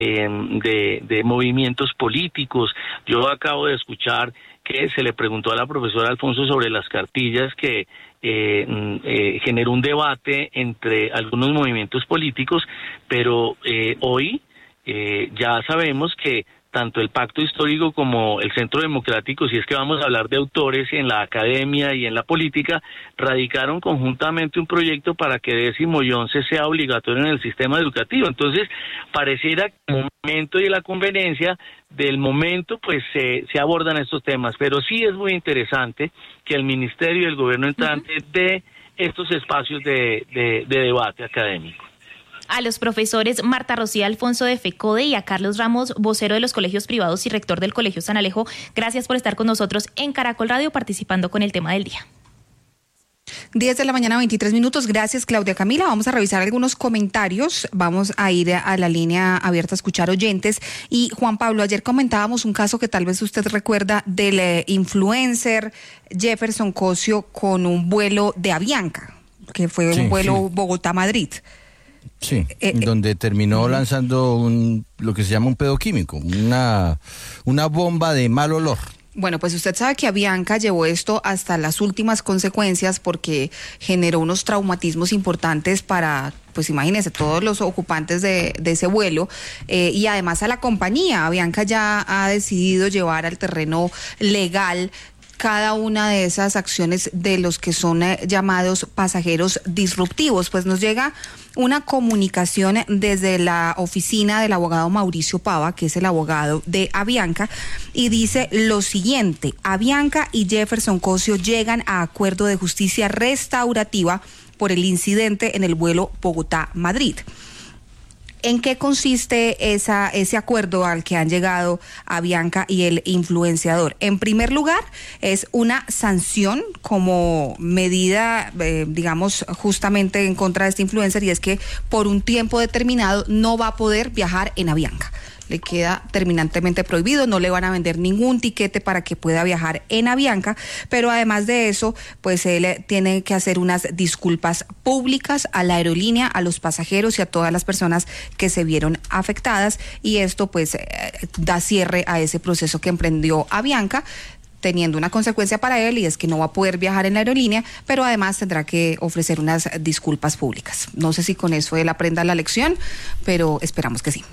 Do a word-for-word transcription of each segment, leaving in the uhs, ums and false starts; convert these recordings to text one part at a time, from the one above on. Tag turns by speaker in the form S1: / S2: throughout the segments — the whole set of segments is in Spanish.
S1: eh, de, de movimientos políticos. Yo acabo de escuchar que se le preguntó a la profesora Alfonso sobre las cartillas, que eh, eh, generó un debate entre algunos movimientos políticos, pero eh, hoy eh, ya sabemos que tanto el Pacto Histórico como el Centro Democrático, si es que vamos a hablar de autores en la academia y en la política, radicaron conjuntamente un proyecto para que décimo y once sea obligatorio en el sistema educativo. Entonces, pareciera que en el momento y la conveniencia del momento, pues se, se abordan estos temas, pero sí es muy interesante que el Ministerio y el Gobierno entrante uh-huh. dé estos espacios de, de, de debate académico.
S2: A los profesores Marta Rocía Alfonso de FECODE y a Carlos Ramos, vocero de los colegios privados y rector del Colegio San Alejo, gracias por estar con nosotros en Caracol Radio participando con el tema del día.
S3: diez de la mañana, veintitrés minutos. Gracias, Claudia Camila. Vamos a revisar algunos comentarios. Vamos a ir a la línea abierta a escuchar oyentes. Y Juan Pablo, ayer comentábamos un caso que tal vez usted recuerda del eh, influencer Jefferson Cosio con un vuelo de Avianca, que fue sí, un vuelo sí. Bogotá-Madrid.
S4: Sí, eh, donde terminó eh, lanzando un lo que se llama un pedo químico, una, una bomba de mal olor.
S3: Bueno, pues usted sabe que Avianca llevó esto hasta las últimas consecuencias porque generó unos traumatismos importantes para, pues imagínense, todos los ocupantes de, de ese vuelo eh, y además a la compañía. Avianca ya ha decidido llevar al terreno legal cada una de esas acciones de los que son eh, llamados pasajeros disruptivos. Pues nos llega una comunicación desde la oficina del abogado Mauricio Pava, que es el abogado de Avianca, y dice lo siguiente: Avianca y Jefferson Cosio llegan a acuerdo de justicia restaurativa por el incidente en el vuelo Bogotá-Madrid. ¿En qué consiste esa, ese acuerdo al que han llegado Avianca y el influenciador? En primer lugar, es una sanción como medida, eh, digamos, justamente en contra de este influencer, y es que por un tiempo determinado no va a poder viajar en Avianca. Le queda terminantemente prohibido, no le van a vender ningún tiquete para que pueda viajar en Avianca, pero además de eso, pues él tiene que hacer unas disculpas públicas a la aerolínea, a los pasajeros y a todas las personas que se vieron afectadas, y esto pues eh, da cierre a ese proceso que emprendió Avianca, teniendo una consecuencia para él, y es que no va a poder viajar en la aerolínea, pero además tendrá que ofrecer unas disculpas públicas. No sé si con eso él aprenda la lección, pero esperamos que sí.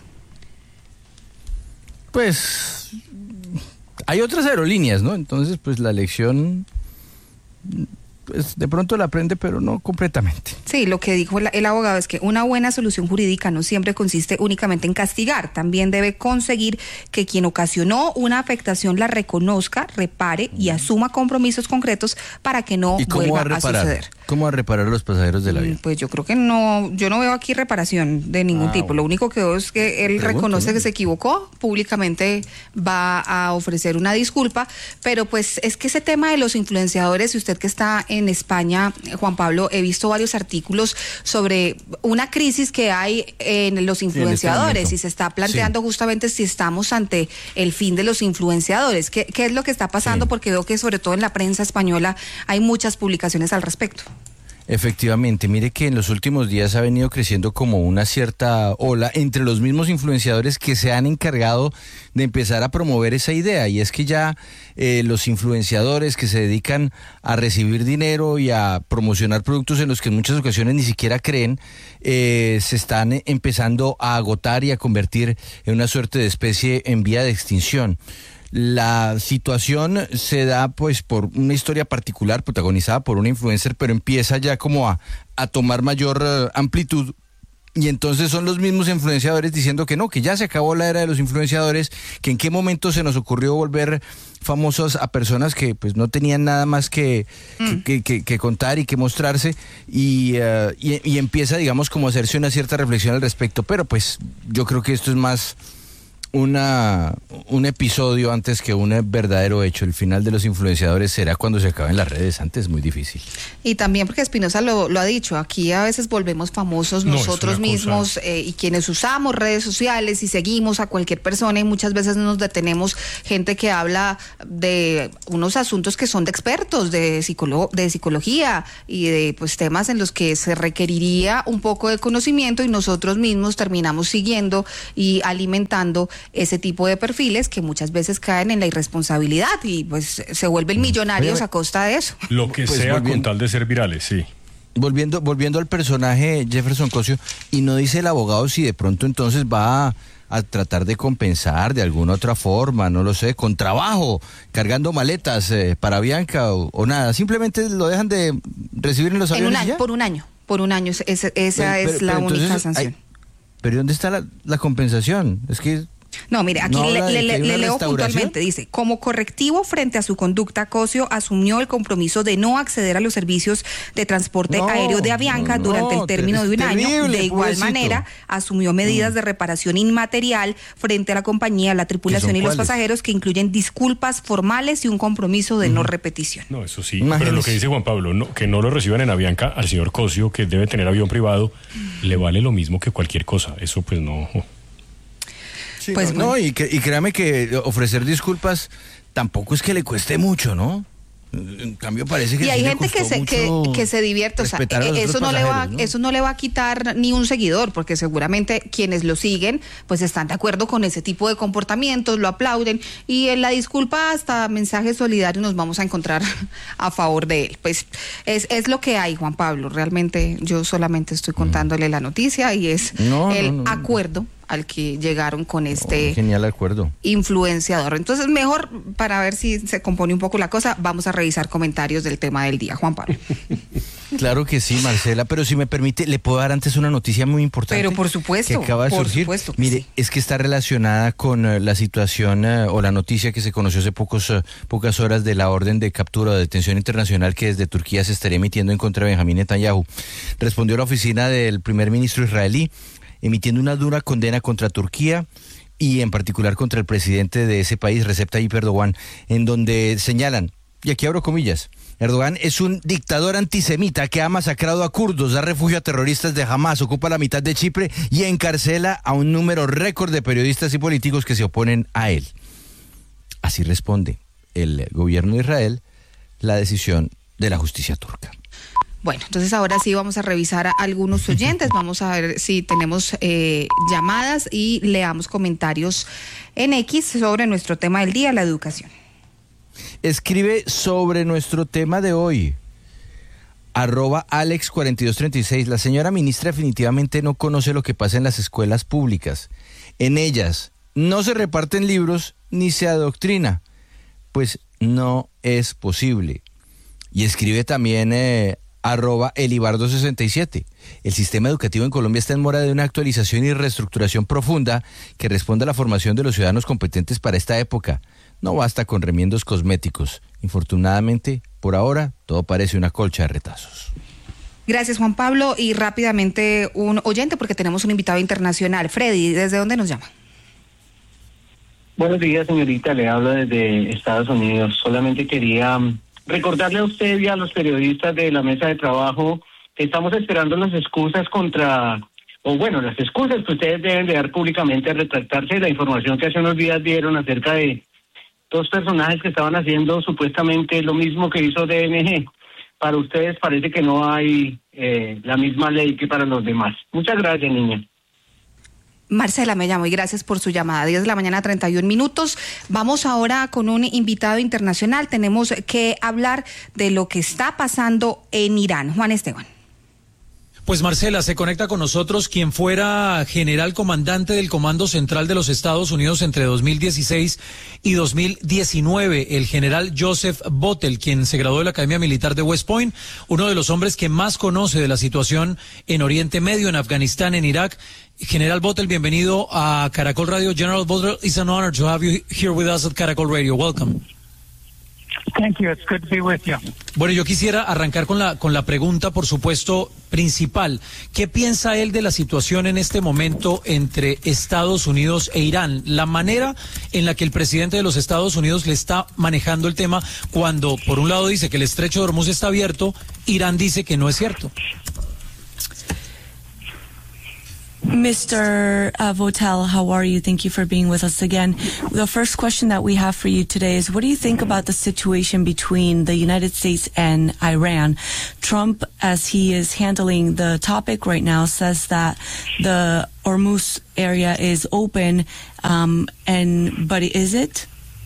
S4: Pues hay otras aerolíneas, ¿no? Entonces, pues la lección, pues de pronto la aprende, pero no completamente.
S3: Sí, lo que dijo el, el abogado es que una buena solución jurídica no siempre consiste únicamente en castigar, también debe conseguir que quien ocasionó una afectación la reconozca, repare y asuma compromisos concretos para que no vuelva a, a suceder.
S4: ¿Cómo va a reparar a los pasajeros del avión?
S3: Pues yo creo que no, yo no veo aquí reparación de ningún ah, tipo. Bueno. Lo único que veo es que él Pregunto, reconoce ¿no? que se equivocó, públicamente va a ofrecer una disculpa, pero pues es que ese tema de los influenciadores, y usted que está en España, Juan Pablo, he visto varios artículos sobre una crisis que hay en los influenciadores, sí, en este y se está planteando sí. justamente si estamos ante el fin de los influenciadores. ¿Qué, qué es lo que está pasando? Sí. Porque veo que sobre todo en la prensa española hay muchas publicaciones al respecto.
S4: Efectivamente, mire que en los últimos días ha venido creciendo como una cierta ola entre los mismos influenciadores que se han encargado de empezar a promover esa idea, y es que ya eh, los influenciadores que se dedican a recibir dinero y a promocionar productos en los que en muchas ocasiones ni siquiera creen, eh, se están empezando a agotar y a convertir en una suerte de especie en vía de extinción. La situación se da pues por una historia particular protagonizada por un influencer, pero empieza ya como a, a tomar mayor uh, amplitud, y entonces son los mismos influenciadores diciendo que no, que ya se acabó la era de los influenciadores, que en qué momento se nos ocurrió volver famosos a personas que pues no tenían nada más que, mm. que, que, que contar y que mostrarse, y, uh, y, y empieza digamos como a hacerse una cierta reflexión al respecto, pero pues yo creo que esto es más... una un episodio antes que un verdadero hecho. El final de los influenciadores será cuando se acaben las redes, antes es muy difícil.
S3: Y también porque Espinosa lo, lo ha dicho, aquí a veces volvemos famosos no, nosotros mismos eh, y quienes usamos redes sociales y seguimos a cualquier persona, y muchas veces nos detenemos gente que habla de unos asuntos que son de expertos, de, psicolo- de psicología y de pues temas en los que se requeriría un poco de conocimiento, y nosotros mismos terminamos siguiendo y alimentando ese tipo de perfiles que muchas veces caen en la irresponsabilidad y pues se vuelven millonarios Oye, a costa de eso.
S5: Lo que pues sea volviendo, con tal de ser virales, sí.
S4: Volviendo, volviendo al personaje Jefferson Cosio, y no dice el abogado si de pronto entonces va a, a tratar de compensar de alguna otra forma, no lo sé, con trabajo, cargando maletas eh, para Bianca o, o nada, simplemente lo dejan de recibir en los aviones.
S3: En un año, por un año, por un año, esa, esa pero, es pero, la pero única entonces, sanción. Hay,
S4: pero ¿dónde está la, la compensación? Es que...
S3: No, mire, aquí
S4: no
S3: le, le, le leo puntualmente, dice, como correctivo frente a su conducta, Cosio asumió el compromiso de no acceder a los servicios de transporte no, aéreo de Avianca no, no, durante el término de un terrible, año. De igual pobrecito. manera, asumió medidas mm. de reparación inmaterial frente a la compañía, la tripulación y los cuáles? pasajeros, que incluyen disculpas formales y un compromiso de mm. no repetición.
S5: No, eso sí, Imagínese. Pero lo que dice Juan Pablo, no, que no lo reciban en Avianca, al señor Cosio, que debe tener avión privado, mm. le vale lo mismo que cualquier cosa, eso pues no...
S4: Sí, pues no, bueno. no y, que, y créame que ofrecer disculpas tampoco es que le cueste mucho, ¿no? En cambio parece que
S3: y hay
S4: sí
S3: gente que se que, que se divierte, o sea, eso no le va ¿no? eso no le va a quitar ni un seguidor, porque seguramente quienes lo siguen pues están de acuerdo con ese tipo de comportamientos, lo aplauden, y en la disculpa hasta mensaje solidario nos vamos a encontrar a favor de él. Pues es es lo que hay, Juan Pablo. Realmente yo solamente estoy contándole mm. la noticia, y es no, el no, no, acuerdo no. al que llegaron con este
S4: oh, genial acuerdo
S3: influenciador. Entonces, mejor, para ver si se compone un poco la cosa, vamos a revisar comentarios del tema del día. Juan Pablo.
S4: Claro que sí, Marcela, pero si me permite, le puedo dar antes una noticia muy importante.
S3: Pero por supuesto,
S4: que acaba de
S3: por
S4: surgir.
S3: Supuesto que
S4: Mire,
S3: sí.
S4: es que está relacionada con uh, la situación uh, o la noticia que se conoció hace pocos, uh, pocas horas de la orden de captura o de detención internacional que desde Turquía se estaría emitiendo en contra de Benjamín Netanyahu. Respondió la oficina del primer ministro israelí, emitiendo una dura condena contra Turquía y en particular contra el presidente de ese país, Recep Tayyip Erdogan, en donde señalan, y aquí abro comillas, Erdogan es un dictador antisemita que ha masacrado a kurdos, da refugio a terroristas de Hamas, ocupa la mitad de Chipre y encarcela a un número récord de periodistas y políticos que se oponen a él. Así responde el gobierno de Israel la decisión de la justicia turca.
S3: Bueno, entonces ahora sí vamos a revisar a algunos oyentes, vamos a ver si tenemos eh, llamadas y leamos comentarios en X sobre nuestro tema del día, la educación.
S4: Escribe sobre nuestro tema de hoy, arroba Alex cuarenta y dos treinta y seis, la señora ministra definitivamente no conoce lo que pasa en las escuelas públicas. En ellas no se reparten libros ni se adoctrina, pues no es posible. Y escribe también... Eh, arroba Elibardo sesenta y siete. El sistema educativo en Colombia está en mora de una actualización y reestructuración profunda que responda a la formación de los ciudadanos competentes para esta época. No basta con remiendos cosméticos. Infortunadamente, por ahora, todo parece una colcha de retazos.
S3: Gracias, Juan Pablo. Y rápidamente un oyente, porque tenemos un invitado internacional. Freddy, ¿desde dónde nos llama?
S6: Buenos días, señorita. Le hablo desde Estados Unidos. Solamente quería... recordarle a usted y a los periodistas de la mesa de trabajo que estamos esperando las excusas contra, o bueno, las excusas que ustedes deben de dar públicamente a retractarse de la información que hace unos días dieron acerca de dos personajes que estaban haciendo supuestamente lo mismo que hizo D N G. Para ustedes parece que no hay eh, la misma ley que para los demás. Muchas gracias, niña.
S3: Marcela me llamo y gracias por su llamada. diez de la mañana, treinta y un minutos. Vamos ahora con un invitado internacional. Tenemos que hablar de lo que está pasando en Irán. Juan Esteban.
S7: Pues Marcela, se conecta con nosotros quien fuera general comandante del Comando Central de los Estados Unidos entre dos mil dieciséis y dos mil diecinueve, el general Joseph Bottel, quien se graduó de la Academia Militar de West Point, uno de los hombres que más conoce de la situación en Oriente Medio, en Afganistán, en Irak. General Bottel, bienvenido a Caracol Radio. General Bottel, it's an honor to have you here with us at Caracol Radio. Welcome.
S8: Thank you. It's good to be with you.
S7: Bueno, yo quisiera arrancar con la con la pregunta, por supuesto, principal. ¿Qué piensa él de la situación en este momento entre Estados Unidos e Irán? La manera en la que el presidente de los Estados Unidos le está manejando el tema cuando, por un lado, dice que el estrecho de Hormuz está abierto, Irán dice que no es cierto.
S9: Mister Uh, Votel, how are you? Thank you for being with us again. The first question that we have for you today is, what do you think about the situation between the United States and Iran? Trump, as he is handling the topic right now, says that the Hormuz area is open, um, and but is it?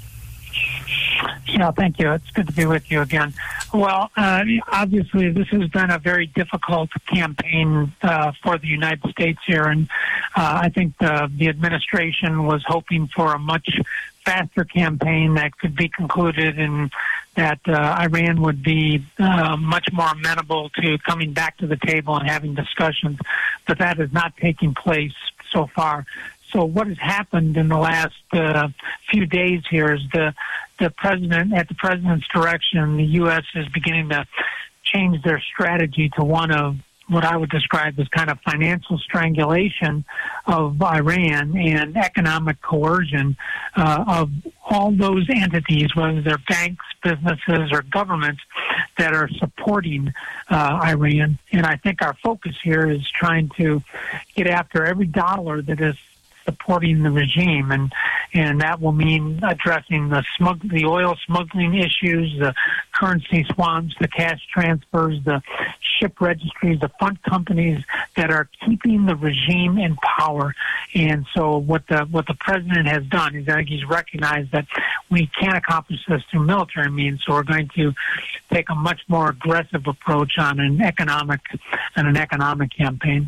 S8: Yeah, thank you. It's good to be with you again. Well, uh, obviously, this has been a very difficult campaign uh, for the United States here, and uh, I think the, the administration was hoping for a much faster campaign that could be concluded and that uh, Iran would be uh, much more amenable to coming back to the table and having discussions, but that is not taking place so far. So what has happened in the last uh, few days here is the the president, at the president's direction, the U S is beginning to change their strategy to one of what I would describe as kind of financial strangulation of Iran and economic coercion uh, of all those entities, whether they're banks, businesses, or governments that are supporting uh, Iran. And I think our focus here is trying to get after every dollar that is supporting the regime, and and that will mean addressing the smug, the oil smuggling issues, the currency swamps, the cash transfers, the ship registries, the fund companies that are keeping the regime in power. And so what the what the president has done is I think he's recognized that we can't accomplish this through military means, so we're going to take a much more aggressive approach on an economic on an economic campaign.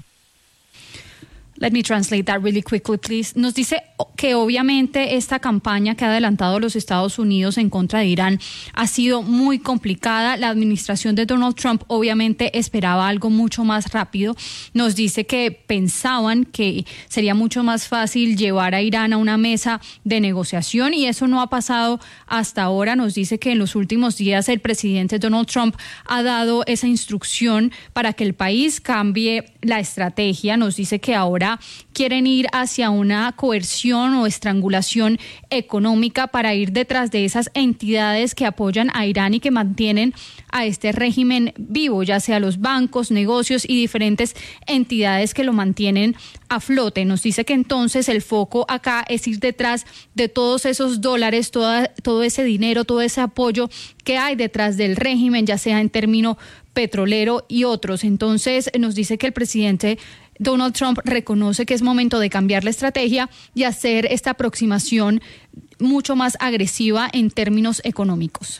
S10: Let me translate that really quickly, please. Nos dice que obviamente esta campaña que ha adelantado los Estados Unidos en contra de Irán ha sido muy complicada. La administración de Donald Trump obviamente esperaba algo mucho más rápido. Nos dice que pensaban que sería mucho más fácil llevar a Irán a una mesa de negociación y eso no ha pasado hasta ahora. Nos dice que en los últimos días el presidente Donald Trump ha dado esa instrucción para que el país cambie la estrategia. Nos dice que ahora quieren ir hacia una coerción o estrangulación económica para ir detrás de esas entidades que apoyan a Irán y que mantienen a este régimen vivo, ya sea los bancos, negocios y diferentes entidades que lo mantienen a flote. Nos dice que entonces el foco acá es ir detrás de todos esos dólares, toda, todo ese dinero, todo ese apoyo que hay detrás del régimen, ya sea en término petrolero y otros. Entonces nos dice que el presidente Donald Trump reconoce que es momento de cambiar la estrategia y hacer esta aproximación mucho más agresiva en términos económicos.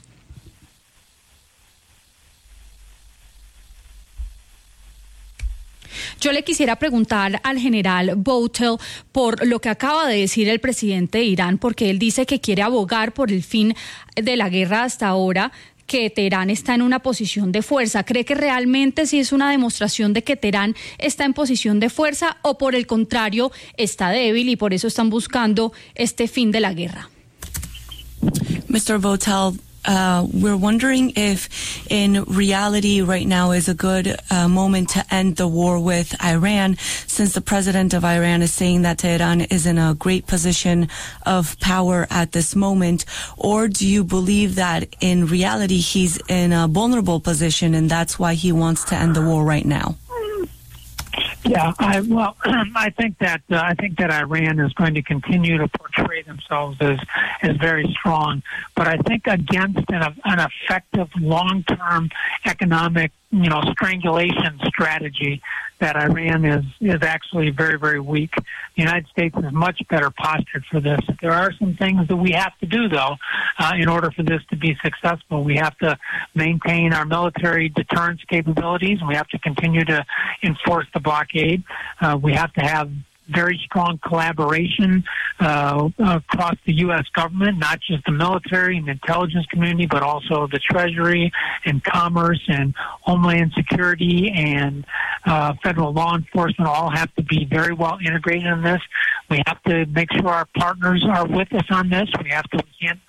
S10: Yo le quisiera preguntar al general Votel por lo que acaba de decir el presidente de Irán, porque él dice que quiere abogar por el fin de la guerra hasta ahora, que Teherán está en una posición de fuerza. ¿Cree que realmente sí es una demostración de que Teherán está en posición de fuerza o por el contrario está débil y por eso están buscando este fin de la guerra?
S9: Mister Votel, Uh, we're wondering if in reality right now is a good uh, moment to end the war with Iran, since the president of Iran is saying that Tehran is in a great position of power at this moment, or do you believe that in reality he's in a vulnerable position and that's why he wants to end the war right now?
S8: Yeah, I, well, I think that uh, I think that Iran is going to continue to portray themselves as as very strong, but I think against an, an effective long-term economic, you know, strangulation strategy, that Iran is is actually very, very weak. The United States is much better postured for this. There are some things that we have to do, though, uh, in order for this to be successful. We have to maintain our military deterrence capabilities, and we have to continue to enforce the blockade. Uh, we have to have very strong collaboration uh, across the U S government, not just the military and the intelligence community, but also the Treasury and Commerce and Homeland Security and uh, federal law enforcement all have to be very well integrated in this. We have to make sure our partners are with us on this. We have to, we can't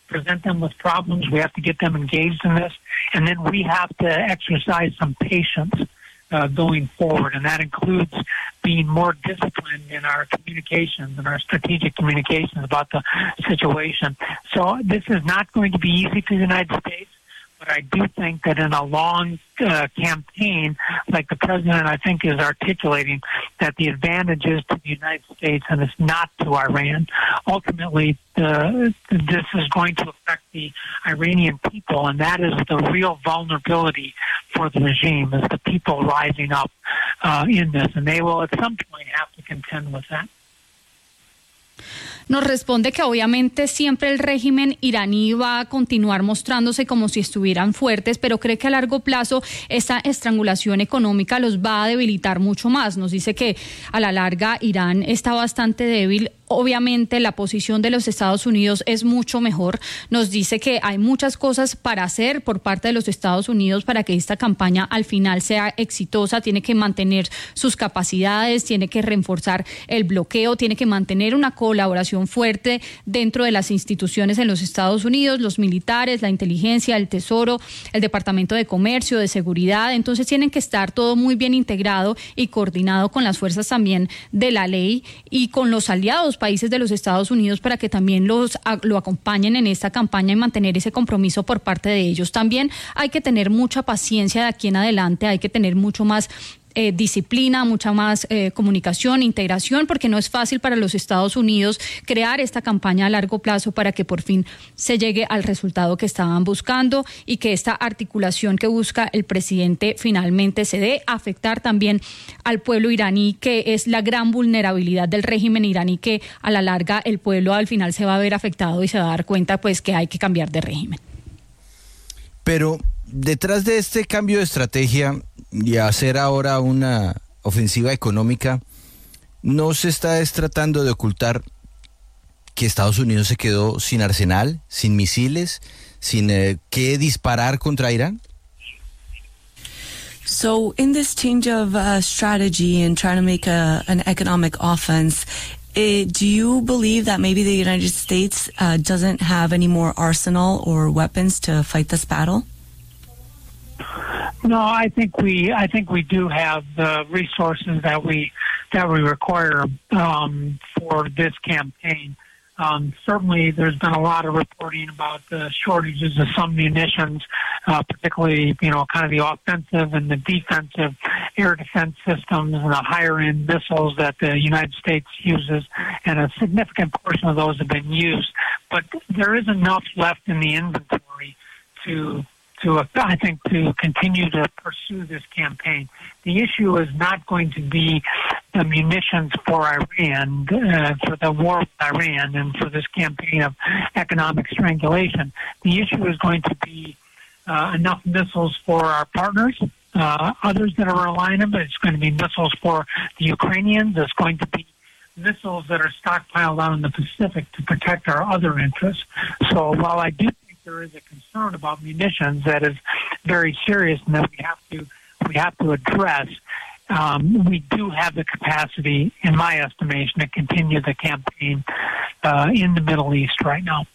S8: present them with problems. We have to get them engaged in this. And then we have to exercise some patience uh, going forward. And that includes being more disciplined in our communications and our strategic communications about the situation. So this is not going to be easy for the United States. But I do think that in a long uh, campaign, like the president, I think, is articulating, that the advantage is to the United States and it's not to Iran. Ultimately, uh, this is going to affect the Iranian people, and that is the real vulnerability for the regime, is the people rising up uh, in this. And they will at some point have to contend with that.
S10: Nos responde que obviamente siempre el régimen iraní va a continuar mostrándose como si estuvieran fuertes, pero cree que a largo plazo esta estrangulación económica los va a debilitar mucho más. Nos dice que a la larga Irán está bastante débil. Obviamente la posición de los Estados Unidos es mucho mejor. Nos dice que hay muchas cosas para hacer por parte de los Estados Unidos para que esta campaña al final sea exitosa. Tiene que mantener sus capacidades, tiene que reforzar el bloqueo, tiene que mantener una colaboración fuerte dentro de las instituciones en los Estados Unidos, los militares, la inteligencia, el Tesoro, el Departamento de Comercio, de Seguridad. Entonces tienen que estar todo muy bien integrado y coordinado con las fuerzas también de la ley y con los aliados países de los Estados Unidos para que también los lo acompañen en esta campaña y mantener ese compromiso por parte de ellos. También hay que tener mucha paciencia de aquí en adelante, hay que tener mucho más Eh, disciplina, mucha más eh, comunicación, integración, porque no es fácil para los Estados Unidos crear esta campaña a largo plazo para que por fin se llegue al resultado que estaban buscando y que esta articulación que busca el presidente finalmente se dé, afectar también al pueblo iraní, que es la gran vulnerabilidad del régimen iraní, que a la larga el pueblo al final se va a ver afectado y se va a dar cuenta pues que hay que cambiar de régimen.
S4: Pero detrás de este cambio de estrategia y hacer ahora una ofensiva económica, ¿no se está tratando de ocultar que Estados Unidos se quedó sin arsenal, sin misiles, sin eh, qué disparar contra Irán?
S9: So in this change of uh, strategy and trying to make a, an economic offense, Uh, do you believe that maybe the United States uh, doesn't have any more arsenal or weapons to fight this battle?
S8: No, I think we I think we do have the resources that we that we require um, for this campaign. Um, certainly, there's been a lot of reporting about the shortages of some munitions, uh, particularly, you know, kind of the offensive and the defensive air defense systems and the higher-end missiles that the United States uses, and a significant portion of those have been used. But there is enough left in the inventory to to, I think, to continue to pursue this campaign. The issue is not going to be the munitions for Iran, uh, for the war with Iran and for this campaign of economic strangulation. The issue is going to be uh, enough missiles for our partners, uh, others that are relying on them. It's going to be missiles for the Ukrainians. It's going to be missiles that are stockpiled out in the Pacific to protect our other interests. So while I do there is a concern about munitions that is very serious and that we have to we have to address, um, we do have the capacity, in my estimation, to continue the campaign uh, in the Middle East right now.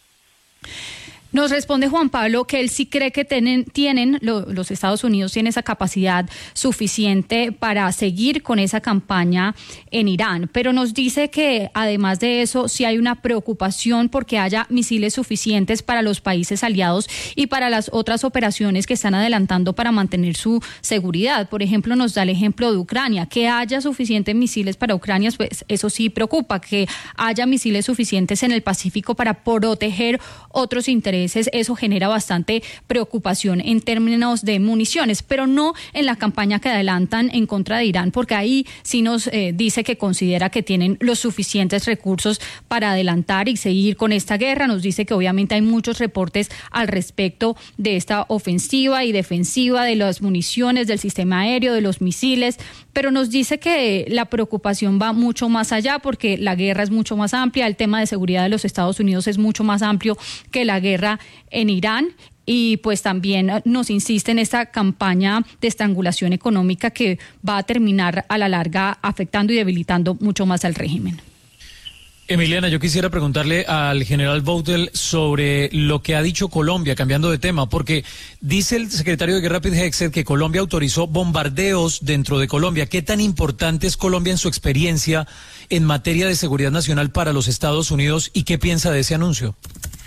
S10: Nos responde Juan Pablo que él sí cree que tienen, tienen lo, los Estados Unidos tienen esa capacidad suficiente para seguir con esa campaña en Irán, pero nos dice que además de eso sí hay una preocupación porque haya misiles suficientes para los países aliados y para las otras operaciones que están adelantando para mantener su seguridad. Por ejemplo, nos da el ejemplo de Ucrania, que haya suficientes misiles para Ucrania, pues eso sí preocupa, que haya misiles suficientes en el Pacífico para proteger otros intereses. Eso genera bastante preocupación en términos de municiones, pero no en la campaña que adelantan en contra de Irán, porque ahí sí nos eh, dice que considera que tienen los suficientes recursos para adelantar y seguir con esta guerra. Nos dice que obviamente hay muchos reportes al respecto de esta ofensiva y defensiva, de las municiones, del sistema aéreo, de los misiles, pero nos dice que la preocupación va mucho más allá porque la guerra es mucho más amplia, el tema de seguridad de los Estados Unidos es mucho más amplio que la guerra en Irán, y pues también nos insiste en esta campaña de estrangulación económica que va a terminar a la larga afectando y debilitando mucho más al régimen.
S7: Emiliana, yo quisiera preguntarle al general Votel sobre lo que ha dicho Colombia, cambiando de tema, porque dice el secretario de Guerra Pete Hegseth que Colombia autorizó bombardeos dentro de Colombia. ¿Qué tan importante es Colombia en su experiencia en materia de seguridad nacional para los Estados Unidos y qué piensa de ese anuncio?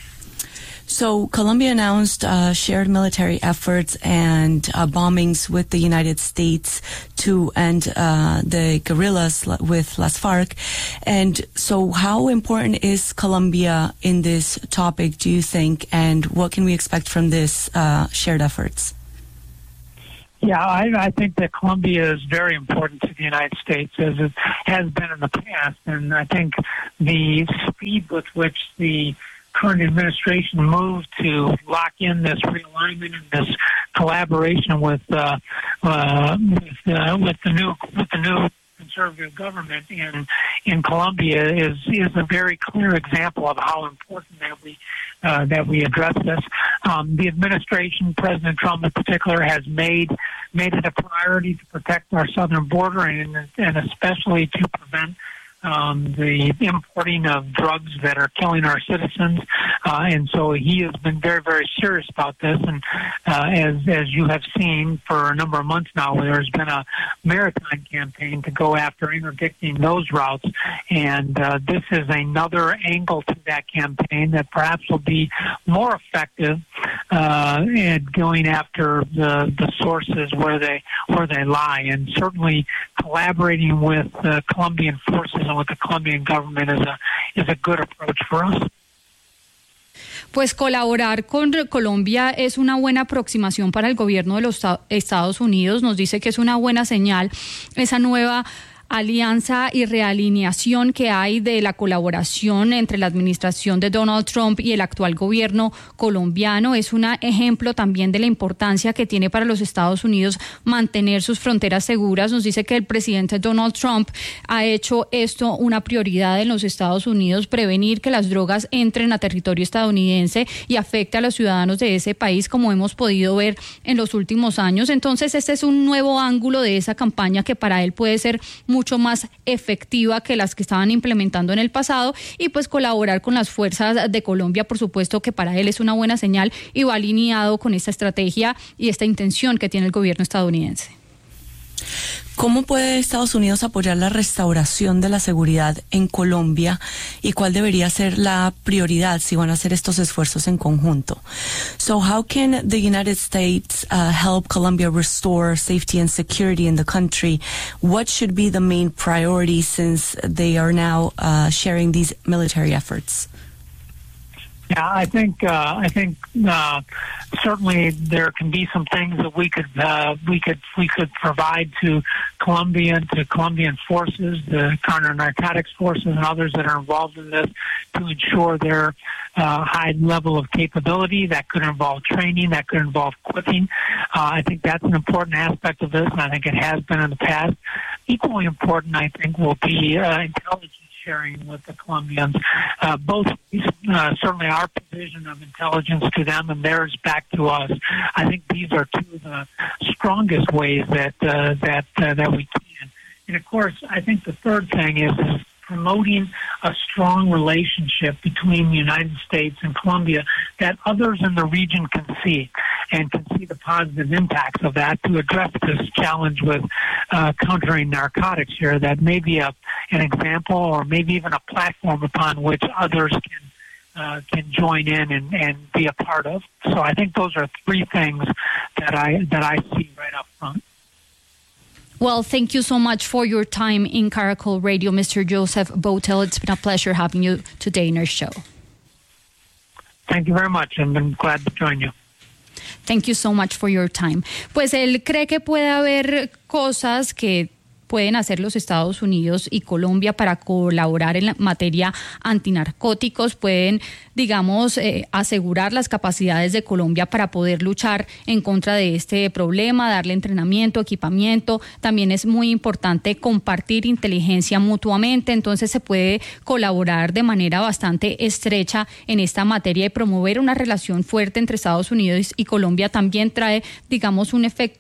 S9: So Colombia announced uh, shared military efforts and uh, bombings with the United States to end uh, the guerrillas with Las FARC. And so how important is Colombia in this topic, do you think, and what can we expect from this uh, shared efforts?
S8: Yeah, I, I think that Colombia is very important to the United States, as it has been in the past. And I think the speed with which the current administration moved to lock in this realignment and this collaboration with uh, uh, with, uh, with the new with the new conservative government in in Colombia is is a very clear example of how important that we uh, that we address this. Um, the administration, President Trump in particular, has made made it a priority to protect our southern border and and especially to prevent Um, the importing of drugs that are killing our citizens, uh, and so he has been very, very serious about this. And uh, as as you have seen for a number of months now, there's been a maritime campaign to go after interdicting those routes, and uh, this is another angle to that campaign that perhaps will be more effective uh, in going after the the sources where they where they lie, and certainly collaborating with uh, Colombian forces and with the Colombian government is a is a good approach for us.
S10: Pues colaborar con Colombia es una buena aproximación para el gobierno de los Estados Unidos. Nos dice que es una buena señal esa nueva alianza y realineación que hay de la colaboración entre la administración de Donald Trump y el actual gobierno colombiano. Es un ejemplo también de la importancia que tiene para los Estados Unidos mantener sus fronteras seguras. Nos dice que el presidente Donald Trump ha hecho esto una prioridad en los Estados Unidos, prevenir que las drogas entren a territorio estadounidense y afecte a los ciudadanos de ese país, como hemos podido ver en los últimos años. Entonces, este es un nuevo ángulo de esa campaña que para él puede ser muy mucho más efectiva que las que estaban implementando en el pasado, y pues colaborar con las fuerzas de Colombia, por supuesto que para él es una buena señal y va alineado con esta estrategia y esta intención que tiene el gobierno estadounidense.
S9: ¿Cómo puede Estados Unidos apoyar la restauración de la seguridad en Colombia y cuál debería ser la prioridad si van a hacer estos esfuerzos en conjunto? So how can the United States uh, help Colombia restore safety and security in the country? What should be the main priority since they are now uh, sharing these military efforts?
S8: Yeah, I think uh, I think uh, certainly there can be some things that we could uh, we could we could provide to Colombian to Colombian forces, the counter narcotics forces, and others that are involved in this to ensure their uh, high level of capability. That could involve training. That could involve equipping. Uh, I think that's an important aspect of this, and I think it has been in the past. Equally important, I think, will be uh, intelligence sharing with the Colombians, uh, both uh, certainly our provision of intelligence to them and theirs back to us. I think these are two of the strongest ways that uh, that uh, that we can. And of course, I think the third thing is, is promoting a strong relationship between the United States and Colombia that others in the region can see and can see the positive impacts of that to address this challenge with uh, countering narcotics here. That may be a, an example or maybe even a platform upon which others can uh, can join in and, and be a part of. So I think those are three things that I that I see right up front.
S10: Well, thank you so much for your time in Caracol Radio, Mister Joseph Votel. It's been a pleasure having you today in our show.
S8: Thank you very much, and I'm glad to join you.
S10: Thank you so much for your time. Pues él cree que puede haber cosas que pueden hacer los Estados Unidos y Colombia para colaborar en la materia antinarcóticos. Pueden, digamos, eh, asegurar las capacidades de Colombia para poder luchar en contra de este problema, darle entrenamiento, equipamiento. También es muy importante compartir inteligencia mutuamente, entonces se puede colaborar de manera bastante estrecha en esta materia y promover una relación fuerte entre Estados Unidos y Colombia. También trae, digamos, un efecto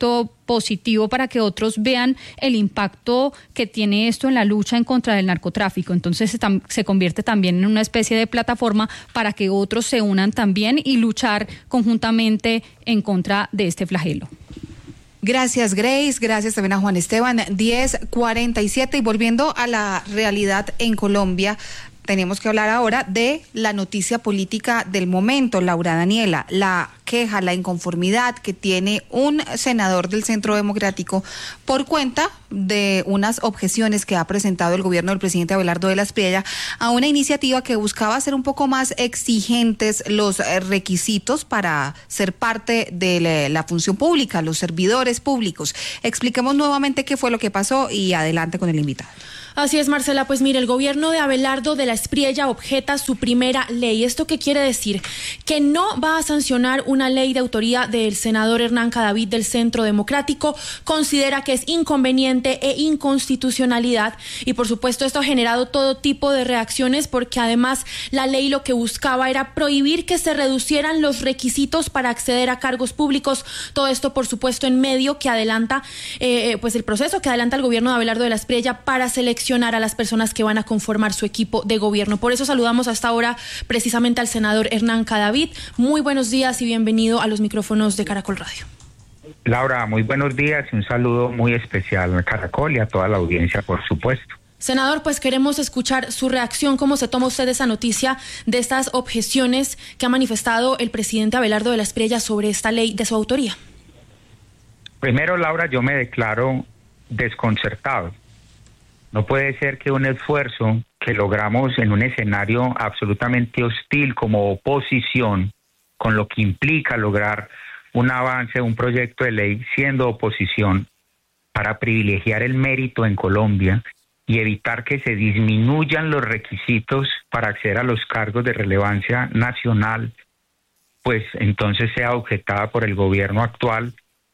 S10: positivo para que otros vean el impacto que tiene esto en la lucha en contra del narcotráfico. Entonces se, tam- se convierte también en una especie de plataforma para que otros se unan también y luchar conjuntamente en contra de este flagelo.
S3: Gracias, Grace. Gracias también a Juan Esteban. diez cuarenta y siete. Y volviendo a la realidad en Colombia, tenemos que hablar ahora de la noticia política del momento, Laura Daniela, la queja, la inconformidad que tiene un senador del Centro Democrático por cuenta de unas objeciones que ha presentado el gobierno del presidente Abelardo de la Espriella a una iniciativa que buscaba hacer un poco más exigentes los requisitos para ser parte de la función pública, los servidores públicos. Expliquemos nuevamente qué fue lo que pasó y adelante con el invitado.
S11: Así es, Marcela. Pues mire, el gobierno de Abelardo de la Espriella objeta su primera ley. ¿Esto qué quiere decir? Que no va a sancionar una ley de autoría del senador Hernán Cadavid del Centro Democrático. Considera que es inconveniente e inconstitucionalidad. Y por supuesto esto ha generado todo tipo de reacciones porque además la ley lo que buscaba era prohibir que se reducieran los requisitos para acceder a cargos públicos. Todo esto por supuesto en medio que adelanta eh, pues el proceso que adelanta el gobierno de Abelardo de la Espriella para seleccionar a las personas que van a conformar su equipo de gobierno. Por eso saludamos hasta ahora precisamente al senador Hernán Cadavid. Muy buenos días y bienvenido a los micrófonos de Caracol Radio.
S12: Laura, muy buenos días y un saludo muy especial a Caracol y a toda la audiencia, por supuesto.
S11: Senador, pues queremos escuchar su reacción. ¿Cómo se toma usted esa noticia de estas objeciones que ha manifestado el presidente Abelardo de la Espriella sobre esta ley de su autoría?
S12: Primero, Laura, yo me declaro desconcertado. No puede ser que un esfuerzo que logramos en un escenario absolutamente hostil como oposición, con lo que implica lograr un avance, un proyecto de ley siendo oposición, para privilegiar el mérito en Colombia y evitar que se disminuyan los requisitos para acceder a los cargos de relevancia nacional, pues entonces sea objetada por el gobierno actual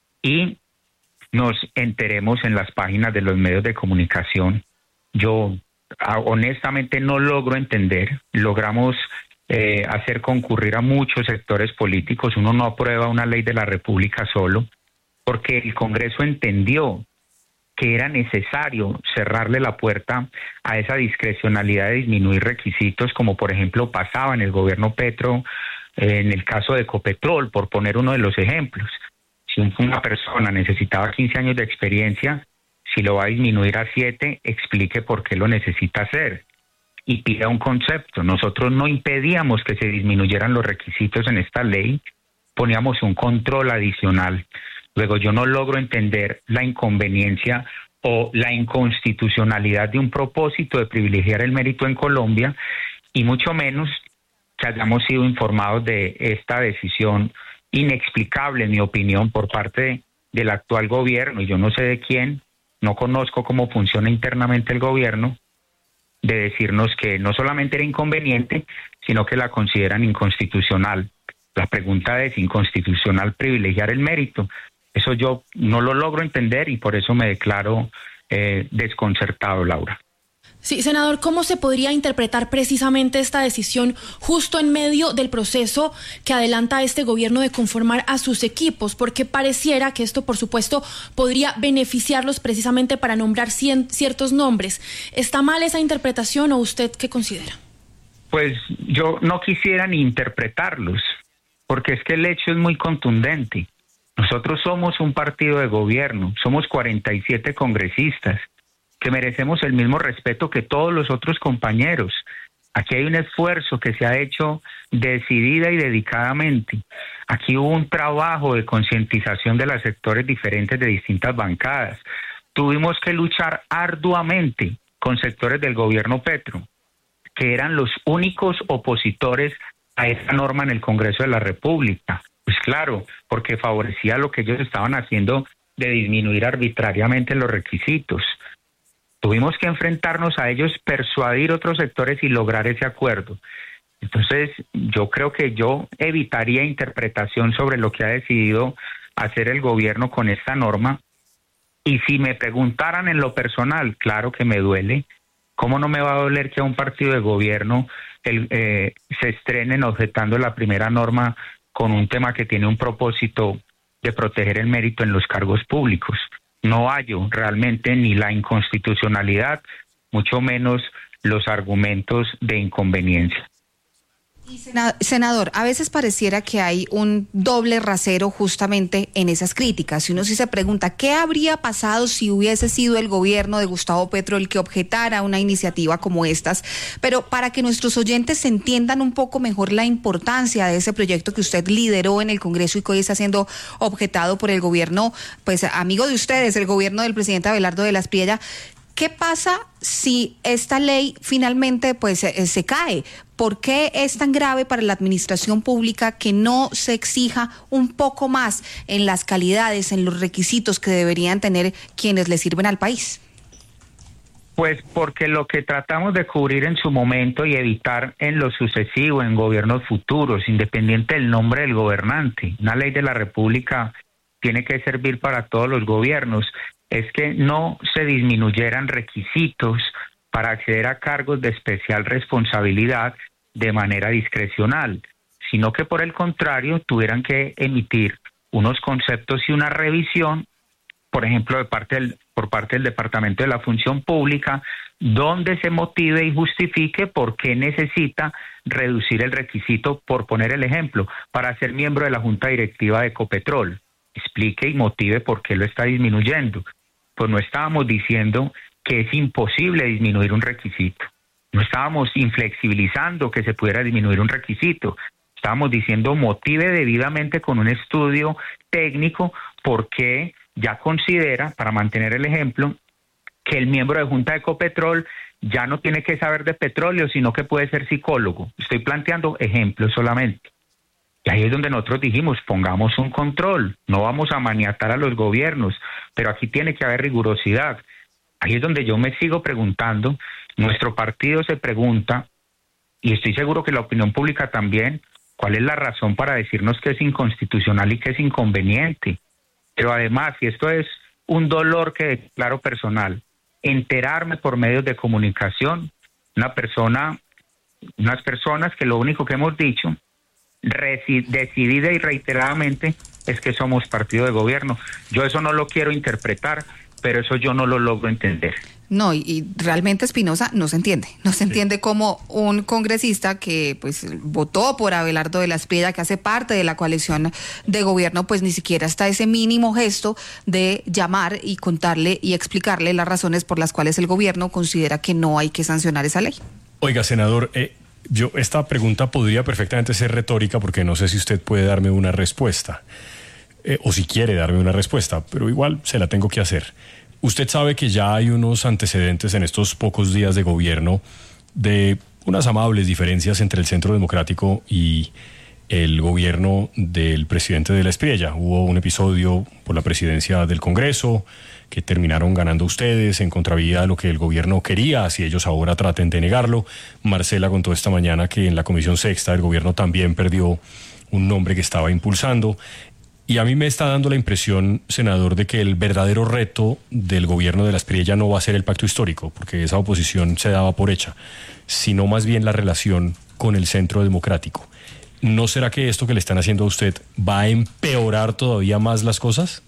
S12: y nos enteremos en las páginas de los medios de comunicación. Yo honestamente no logro entender. Logramos eh, hacer concurrir a muchos sectores políticos. Uno no aprueba una ley de la República solo, porque el Congreso entendió que era necesario cerrarle la puerta a esa discrecionalidad de disminuir requisitos, como por ejemplo pasaba en el gobierno Petro, eh, en el caso de Ecopetrol, por poner uno de los ejemplos. Si una persona necesitaba quince años de experiencia, si lo va a disminuir a siete, explique por qué lo necesita hacer y pida un concepto. Nosotros no impedíamos que se disminuyeran los requisitos en esta ley, poníamos un control adicional. Luego yo no logro entender la inconveniencia o la inconstitucionalidad de un propósito de privilegiar el mérito en Colombia y mucho menos que hayamos sido informados de esta decisión inexplicable, en mi opinión, por parte del actual gobierno, y yo no sé de quién, no conozco cómo funciona internamente el gobierno, de decirnos que no solamente era inconveniente, sino que la consideran inconstitucional. La pregunta es, ¿inconstitucional privilegiar el mérito? Eso yo no lo logro entender y por eso me declaro eh, desconcertado, Laura.
S11: Sí, senador, ¿cómo se podría interpretar precisamente esta decisión justo en medio del proceso que adelanta este gobierno de conformar a sus equipos? Porque pareciera que esto, por supuesto, podría beneficiarlos precisamente para nombrar cien, ciertos nombres. ¿Está mal esa interpretación o usted qué considera?
S12: Pues yo no quisiera ni interpretarlos, porque es que el hecho es muy contundente. Nosotros somos un partido de gobierno, somos cuarenta y siete congresistas, que merecemos el mismo respeto que todos los otros compañeros. Aquí hay un esfuerzo que se ha hecho decidida y dedicadamente. Aquí hubo un trabajo de concientización de los sectores diferentes de distintas bancadas. Tuvimos que luchar arduamente con sectores del gobierno Petro, que eran los únicos opositores a esta norma en el Congreso de la República. Pues claro, porque favorecía lo que ellos estaban haciendo de disminuir arbitrariamente los requisitos. Tuvimos que enfrentarnos a ellos, persuadir otros sectores y lograr ese acuerdo. Entonces, yo creo que yo evitaría interpretación sobre lo que ha decidido hacer el gobierno con esta norma. Y si me preguntaran en lo personal, claro que me duele. ¿Cómo no me va a doler que a un partido de gobierno el, eh, se estrenen objetando la primera norma con un tema que tiene un propósito de proteger el mérito en los cargos públicos. No hallo realmente ni la inconstitucionalidad, mucho menos los argumentos de inconveniencia.
S3: Y senador, a veces pareciera que hay un doble rasero justamente en esas críticas. Y uno sí se pregunta, ¿qué habría pasado si hubiese sido el gobierno de Gustavo Petro el que objetara una iniciativa como estas? Pero para que nuestros oyentes entiendan un poco mejor la importancia de ese proyecto que usted lideró en el Congreso y que hoy está siendo objetado por el gobierno, pues amigo de ustedes, el gobierno del presidente Abelardo de la Espriella, ¿qué pasa si esta ley finalmente pues se, se cae? ¿Por qué es tan grave para la administración pública que no se exija un poco más en las calidades, en los requisitos que deberían tener quienes le sirven al país?
S12: Pues porque lo que tratamos de cubrir en su momento y evitar en lo sucesivo, en gobiernos futuros, independiente del nombre del gobernante, una ley de la República tiene que servir para todos los gobiernos, es que no se disminuyeran requisitos para acceder a cargos de especial responsabilidad de manera discrecional, sino que por el contrario tuvieran que emitir unos conceptos y una revisión, por ejemplo, de parte del, por parte del Departamento de la Función Pública, donde se motive y justifique por qué necesita reducir el requisito, por poner el ejemplo, para ser miembro de la Junta Directiva de Ecopetrol. Explique y motive por qué lo está disminuyendo. Pues no estábamos diciendo que es imposible disminuir un requisito. No estábamos inflexibilizando que se pudiera disminuir un requisito. Estábamos diciendo motive debidamente con un estudio técnico por qué ya considera, para mantener el ejemplo, que el miembro de Junta de Ecopetrol ya no tiene que saber de petróleo, sino que puede ser psicólogo. Estoy planteando ejemplos solamente. Y ahí es donde nosotros dijimos, pongamos un control, no vamos a maniatar a los gobiernos, pero aquí tiene que haber rigurosidad. Ahí es donde yo me sigo preguntando, nuestro partido se pregunta, y estoy seguro que la opinión pública también, cuál es la razón para decirnos que es inconstitucional y que es inconveniente. Pero además, y esto es un dolor que declaro personal, enterarme por medios de comunicación, una persona, unas personas que lo único que hemos dicho, decidida y reiteradamente, es que somos partido de gobierno. Yo eso no lo quiero interpretar, pero eso yo no lo logro entender.
S3: No, y, y realmente, Espinosa, no se entiende. No se entiende cómo un congresista que pues votó por Abelardo de la Espriella, que hace parte de la coalición de gobierno, pues ni siquiera está ese mínimo gesto de llamar y contarle y explicarle las razones por las cuales el gobierno considera que no hay que sancionar esa ley.
S5: Oiga, senador, eh, yo esta pregunta podría perfectamente ser retórica porque no sé si usted puede darme una respuesta eh, o si quiere darme una respuesta, pero igual se la tengo que hacer. Usted sabe que ya hay unos antecedentes en estos pocos días de gobierno de unas amables diferencias entre el Centro Democrático y el gobierno del presidente de la Espriella. Hubo un episodio por la presidencia del Congreso que terminaron ganando ustedes en contravía de lo que el gobierno quería, si ellos ahora traten de negarlo. Marcela contó esta mañana que en la Comisión Sexta el gobierno también perdió un nombre que estaba impulsando. Y a mí me está dando la impresión, senador, de que el verdadero reto del gobierno de la Espriella no va a ser el pacto histórico, porque esa oposición se daba por hecha, sino más bien la relación con el Centro Democrático. ¿No será que esto que le están haciendo a usted va a empeorar todavía más las cosas?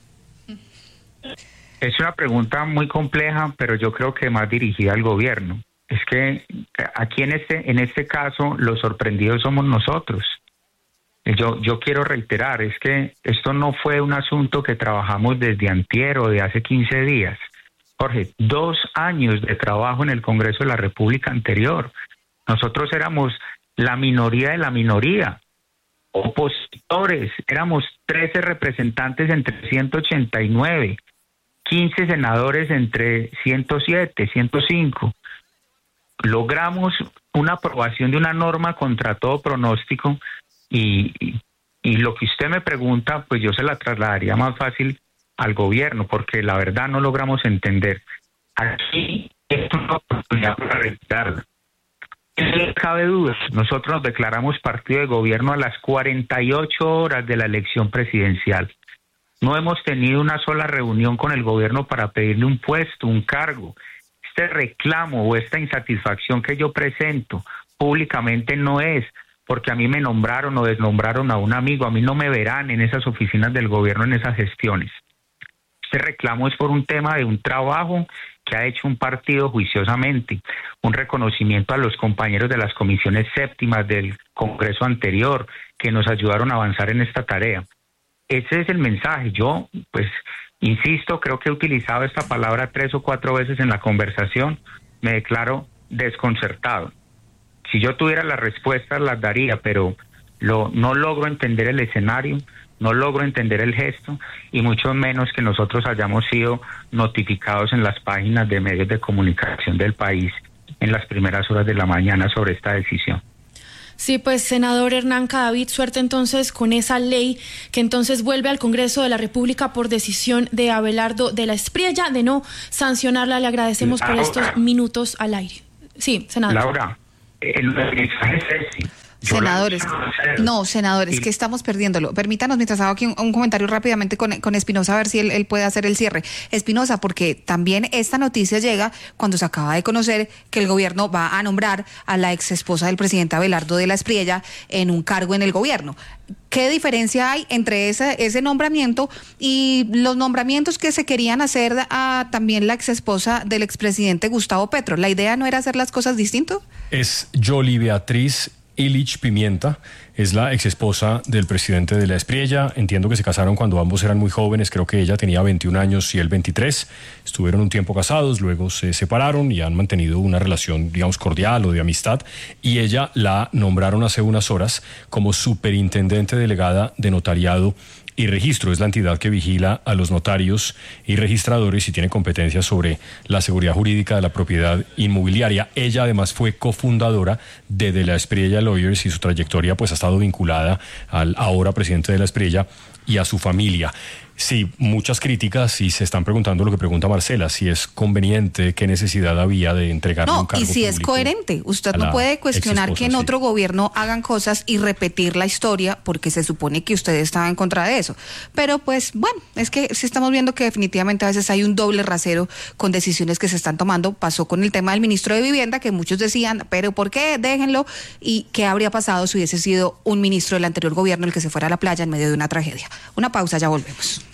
S12: Es una pregunta muy compleja, pero yo creo que más dirigida al gobierno. Es que aquí en este, en este caso los sorprendidos somos nosotros. Yo, yo quiero reiterar, es que esto no fue un asunto que trabajamos desde antier o de hace quince días. Jorge, dos años de trabajo en el Congreso de la República anterior. Nosotros éramos la minoría de la minoría, opositores, éramos trece representantes entre ciento ochenta y nueve, quince senadores entre ciento siete, ciento cinco. Logramos una aprobación de una norma contra todo pronóstico. Y, y, y lo que usted me pregunta, pues yo se la trasladaría más fácil al gobierno, porque la verdad no logramos entender. Aquí es una oportunidad para retirarla. No cabe duda, nosotros nos declaramos partido de gobierno a las cuarenta y ocho horas de la elección presidencial. No hemos tenido una sola reunión con el gobierno para pedirle un puesto, un cargo. Este reclamo o esta insatisfacción que yo presento públicamente no es porque a mí me nombraron o desnombraron a un amigo. A mí no me verán en esas oficinas del gobierno, en esas gestiones. Este reclamo es por un tema de un trabajo que ha hecho un partido juiciosamente, un reconocimiento a los compañeros de las comisiones séptimas del Congreso anterior que nos ayudaron a avanzar en esta tarea. Ese es el mensaje. Yo, pues, insisto, creo que he utilizado esta palabra tres o cuatro veces en la conversación. Me declaro desconcertado. Si yo tuviera las respuestas las daría, pero lo, no logro entender el escenario, no logro entender el gesto y mucho menos que nosotros hayamos sido notificados en las páginas de medios de comunicación del país en las primeras horas de la mañana sobre esta decisión.
S11: Sí, pues senador Hernán Cadavid, suerte entonces con esa ley que entonces vuelve al Congreso de la República por decisión de Abelardo de la Espriella de no sancionarla. Le agradecemos Laura, por estos minutos al aire. Sí, senador.
S12: Laura, el mensaje es ese.
S3: Senadores, no, senadores, que estamos perdiéndolo. Permítanos, mientras hago aquí un, un comentario rápidamente con, con Espinosa, a ver si él, él puede hacer el cierre. Espinosa, porque también esta noticia llega cuando se acaba de conocer que el gobierno va a nombrar a la ex esposa del presidente Abelardo de la Espriella en un cargo en el gobierno. ¿Qué diferencia hay entre ese, ese nombramiento y los nombramientos que se querían hacer a también la ex esposa del expresidente Gustavo Petro? ¿La idea no era hacer las cosas distinto?
S5: Es Yoli Beatriz Illich Pimienta, es la ex esposa del presidente de la Espriella. Entiendo que se casaron cuando ambos eran muy jóvenes, creo que ella tenía veintiún años y él veintitrés. Estuvieron un tiempo casados, luego se separaron y han mantenido una relación, digamos, cordial o de amistad. Y ella la nombraron hace unas horas como superintendente delegada de notariado y registro. Es la entidad que vigila a los notarios y registradores y tiene competencias sobre la seguridad jurídica de la propiedad inmobiliaria. Ella además fue cofundadora de De la Espriella Lawyers y su trayectoria pues ha estado vinculada al ahora presidente de la Espriella y a su familia. Sí, muchas críticas y se están preguntando lo que pregunta Marcela, si es conveniente, qué necesidad había de entregarle
S3: no,
S5: un cargo
S3: y si es coherente. Usted no puede cuestionar que en sí. otro gobierno hagan cosas y repetir la historia porque se supone que usted estaba en contra de eso. Pero pues bueno, es que sí estamos viendo que definitivamente a veces hay un doble rasero con decisiones que se están tomando. Pasó con el tema del ministro de Vivienda, que muchos decían, pero ¿por qué? Déjenlo. ¿Y qué habría pasado si hubiese sido un ministro del anterior gobierno el que se fuera a la playa en medio de una tragedia? Una pausa, ya volvemos.